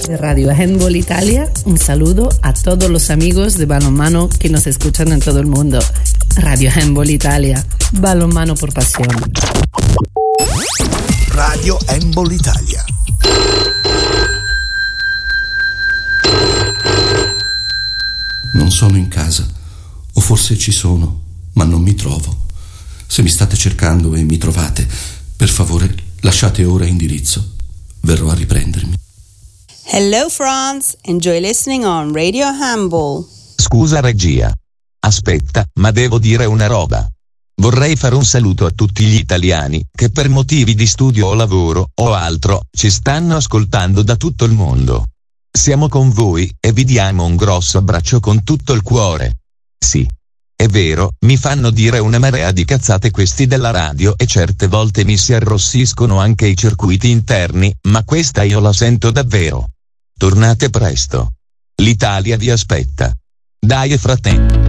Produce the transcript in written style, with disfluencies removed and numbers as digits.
De Radio Handball Italia, un saludo a todos los amigos de balonmano que nos escuchan en todo el mundo. Radio Handball Italia, balonmano por pasión. Radio Handball Italia. Non sono in casa, o forse ci sono, ma non mi trovo. Se mi state cercando e mi trovate, per favore lasciate ora indirizzo. Verrò a riprendermi. Hello France, enjoy listening on Radio Handball. Scusa regia. Aspetta, ma devo dire una roba. Vorrei fare un saluto a tutti gli italiani che per motivi di studio o lavoro o altro ci stanno ascoltando da tutto il mondo. Siamo con voi e vi diamo un grosso abbraccio con tutto il cuore. Sì, è vero, mi fanno dire una marea di cazzate questi della radio e certe volte mi si arrossiscono anche i circuiti interni, ma questa io la sento davvero. Tornate presto. L'Italia vi aspetta. Dai fratelli.